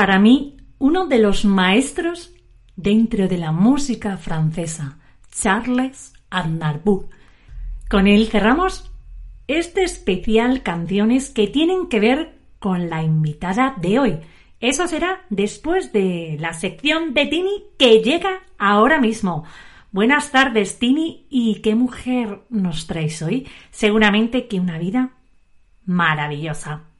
para mí, uno de los maestros dentro de la música francesa, Charles Aznavour. Con él cerramos este especial canciones que tienen que ver con la invitada de hoy. Eso será después de la sección de Tini que llega ahora mismo. Buenas tardes, Tini, ¿y qué mujer nos traes hoy? Seguramente que una vida maravillosa.